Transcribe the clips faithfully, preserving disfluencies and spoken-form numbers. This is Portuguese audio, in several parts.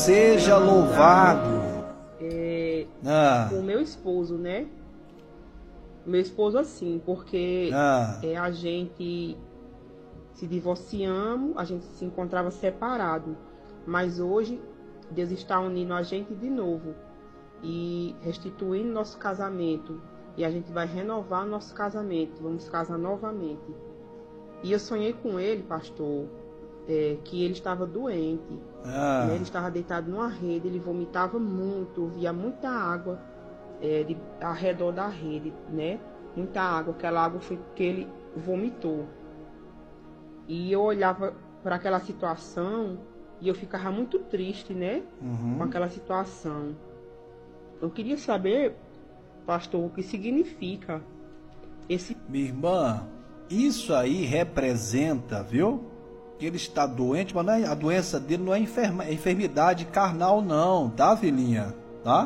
seja louvado. É, ah. O meu esposo, né? Meu esposo assim, porque ah. é, a gente se divorciamos, a gente se encontrava separado, mas hoje Deus está unindo a gente de novo e restituindo nosso casamento, e a gente vai renovar nosso casamento, vamos casar novamente. E eu sonhei com ele, pastor, é, que ele estava doente, ah. né? Ele estava deitado numa rede, ele vomitava muito, via muita água é, de, ao redor da rede, né? Muita água, aquela água foi que ele vomitou. E eu olhava para aquela situação e eu ficava muito triste, né? Uhum. Com aquela situação. Eu queria saber, pastor, o que significa esse... Minha irmã, isso aí representa, viu? Que ele está doente, mas não é, a doença dele não é enferma, é enfermidade carnal não, tá, filhinha? Tá?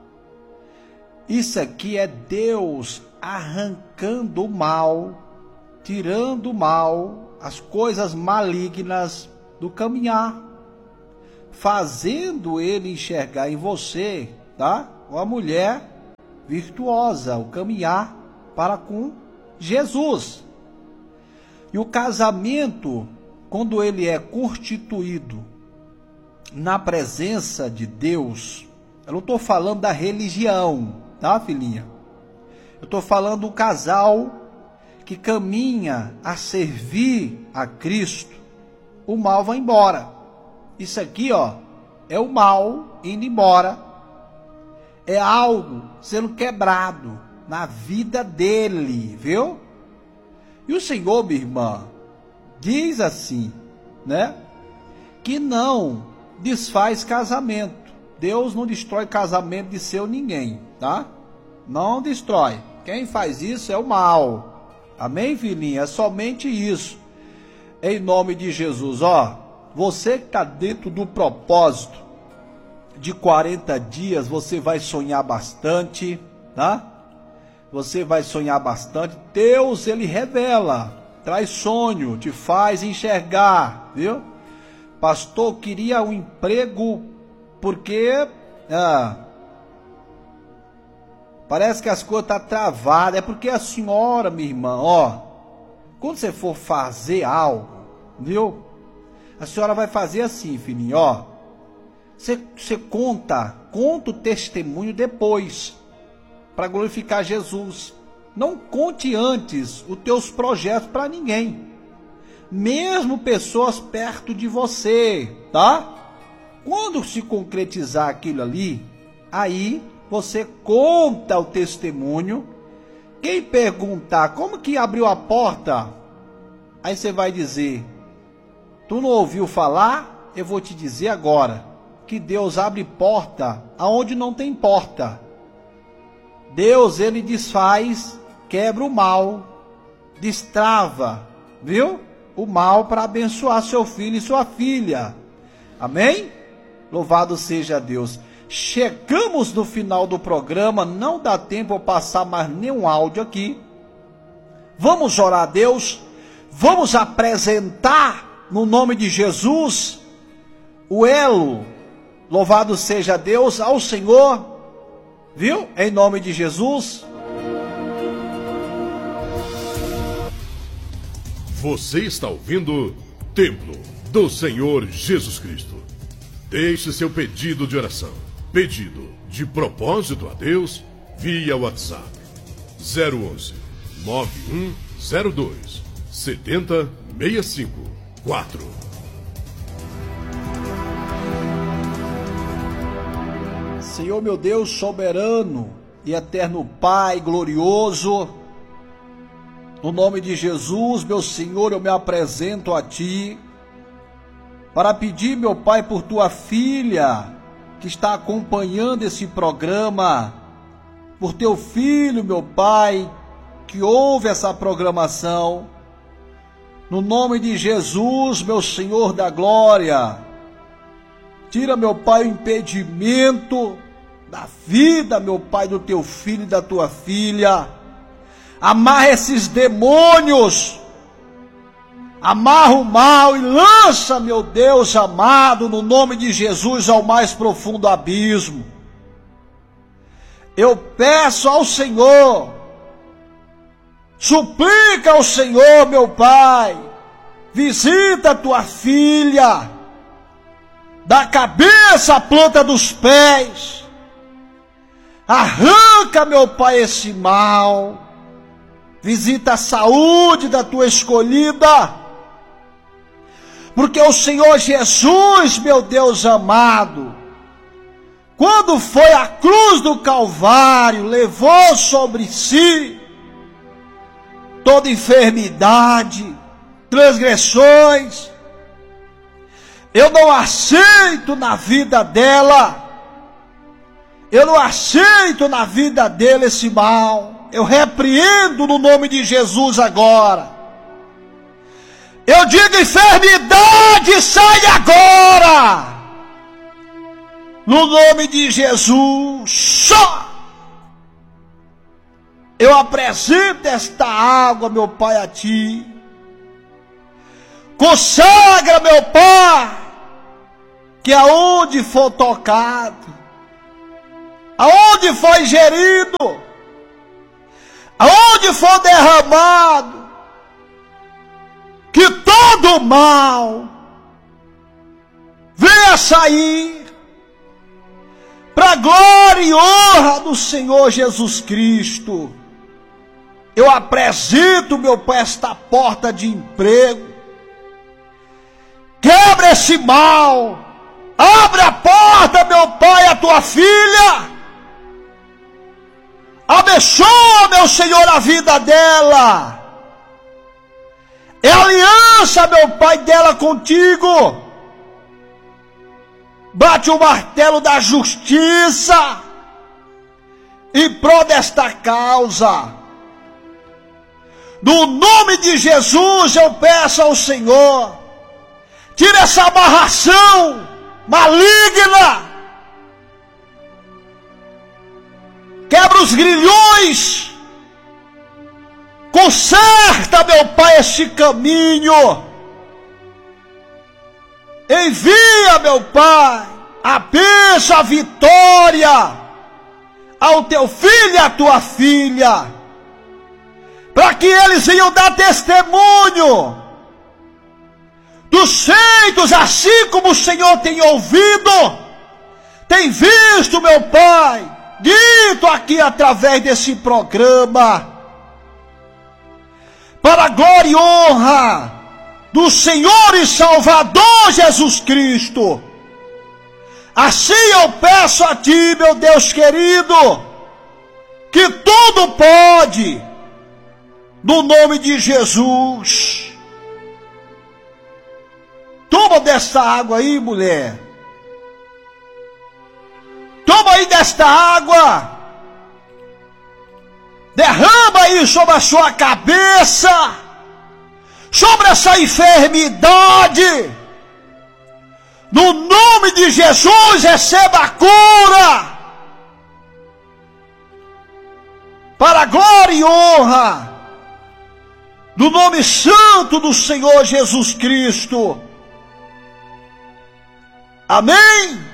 Isso aqui é Deus arrancando o mal, tirando o mal, as coisas malignas do caminhar, fazendo ele enxergar em você, tá? Uma mulher virtuosa, o caminhar para com Jesus. E o casamento, quando ele é constituído na presença de Deus, eu não estou falando da religião, tá, filhinha? Eu estou falando do casal que caminha a servir a Cristo. O mal vai embora. Isso aqui, ó, é o mal indo embora. É algo sendo quebrado na vida dele, viu? E o Senhor, minha irmã, diz assim, né? Que não desfaz casamento. Deus não destrói casamento de seu ninguém, tá? Não destrói. Quem faz isso é o mal. Amém, filhinha? É somente isso. Em nome de Jesus, ó. Você que está dentro do propósito de quarenta dias, você vai sonhar bastante, tá? Você vai sonhar bastante. Deus, ele revela, traz sonho, te faz enxergar, viu? Pastor, queria um emprego porque ah, parece que as coisas estão travadas. É porque a senhora, minha irmã, ó, quando você for fazer algo, viu? A senhora vai fazer assim, filhinho, ó. Você, você conta, conta o testemunho depois, para glorificar Jesus. Não conte antes os teus projetos para ninguém, mesmo pessoas perto de você, tá? Quando se concretizar aquilo ali, aí você conta o testemunho. Quem perguntar como que abriu a porta, aí você vai dizer: tu não ouviu falar? Eu vou te dizer agora, que Deus abre porta aonde não tem porta. Deus, ele desfaz, quebra o mal, destrava, viu? O mal para abençoar seu filho e sua filha. Amém? Louvado seja Deus. Chegamos no final do programa, não dá tempo eu passar mais nenhum áudio aqui. Vamos orar a Deus, vamos apresentar no nome de Jesus o elo, louvado seja Deus, ao Senhor, viu? Em nome de Jesus. Você está ouvindo Templo do Senhor Jesus Cristo. Deixe seu pedido de oração, pedido de propósito a Deus, via WhatsApp zero onze, nove um zero dois, sete zero seis cinco quatro. Senhor meu Deus soberano e eterno Pai glorioso, no nome de Jesus, meu Senhor, eu me apresento a Ti para pedir, meu Pai, por Tua filha que está acompanhando esse programa, por Teu filho, meu Pai, que ouve essa programação. No nome de Jesus, meu Senhor da glória, tira, meu Pai, o impedimento da vida, meu Pai, do Teu filho e da Tua filha. Amarra esses demônios Amarra o mal e lança, meu Deus amado, no nome de Jesus, ao mais profundo abismo. Eu peço ao Senhor, suplica ao Senhor, meu Pai, visita a tua filha, da cabeça à planta dos pés, arranca, meu Pai, esse mal, visita a saúde da tua escolhida, porque o Senhor Jesus, meu Deus amado, quando foi à cruz do Calvário, levou sobre si toda enfermidade, transgressões. Eu não aceito na vida dela, eu não aceito na vida dele esse mal. Eu repreendo no nome de Jesus agora. Eu digo: enfermidade, sai agora! No nome de Jesus, só! Eu apresento esta água, meu Pai, a Ti. Consagra, meu Pai, que aonde for tocado, aonde for ingerido, aonde for derramado, que todo mal venha sair para a glória e honra do Senhor Jesus Cristo. Eu apresento, meu Pai, esta porta de emprego. Quebra esse mal. Abre a porta, meu Pai, a tua filha. Abençoa, meu Senhor, a vida dela. É aliança, meu Pai, dela contigo. Bate o martelo da justiça em prol desta causa. No nome de Jesus eu peço ao Senhor, tira essa amarração maligna, quebra os grilhões, conserta, meu Pai, este caminho. Envia, meu Pai, a bênção, a vitória ao teu filho e à tua filha, para que eles venham dar testemunho dos feitos, assim como o Senhor tem ouvido, tem visto, meu Pai, dito aqui através desse programa, para a glória e honra do Senhor e Salvador Jesus Cristo. Assim eu peço a Ti, meu Deus querido, que tudo pode, no nome de Jesus. Toma desta água aí, mulher. Toma aí desta água. Derrama aí sobre a sua cabeça, sobre essa enfermidade. No nome de Jesus, receba a cura. Para a glória e honra do nome santo do Senhor Jesus Cristo. Amém?